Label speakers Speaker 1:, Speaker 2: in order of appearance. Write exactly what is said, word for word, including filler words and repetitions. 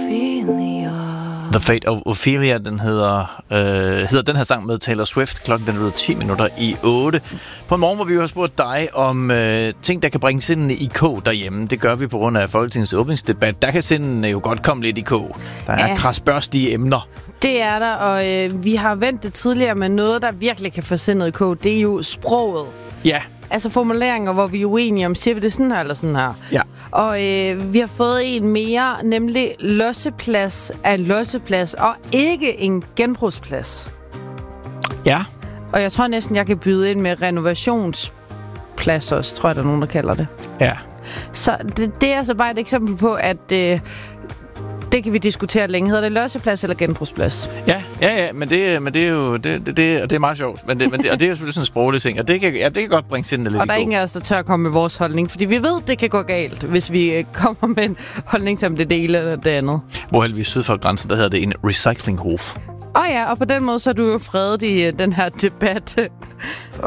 Speaker 1: Ophelia.
Speaker 2: The Fate of Ophelia, den hedder, øh, hedder den her sang med Taylor Swift. Klokken den er blevet ti minutter i otte. På en morgen, hvor vi jo har spurgt dig om øh, ting, der kan bringe sindene i kog derhjemme. Det gør vi på grund af Folketingets åbningsdebat. Der kan sindene jo godt komme lidt i kog. Der er ja. krasbørstige emner.
Speaker 3: Det er der, og øh, vi har vendt det tidligere med noget, der virkelig kan få sindet i kog. Det er jo sproget.
Speaker 2: Ja.
Speaker 3: Altså formuleringer, hvor vi er uenige om, siger vi det sådan her eller sådan her?
Speaker 2: Ja.
Speaker 3: Og øh, vi har fået en mere, nemlig losseplads er en losseplads, og ikke en genbrugsplads.
Speaker 2: Ja.
Speaker 3: Og jeg tror næsten, jeg kan byde ind med renovationsplads også, tror jeg, der er nogen, der kalder det.
Speaker 2: Ja.
Speaker 3: Så det, det er altså bare et eksempel på, at øh, det kan vi diskutere længe. Hedder det losseplads eller genbrugsplads?
Speaker 2: Ja, ja, ja, men det, men det er jo det, det, det, det er meget sjovt. Men det, men det, og det er selvfølgelig sådan en sproglig ting, og det kan, ja, det kan godt bringe sindene lidt.
Speaker 3: Og der er
Speaker 2: i
Speaker 3: ingen af os, der tør at komme med vores holdning, fordi vi ved, det kan gå galt, hvis vi kommer med en holdning til om det ene eller det andet.
Speaker 2: Hvor heldigvis syd for grænsen, der hedder det en recyclinghof.
Speaker 3: Og ja, og på den måde så er du jo fredet i den her debat.
Speaker 2: Og,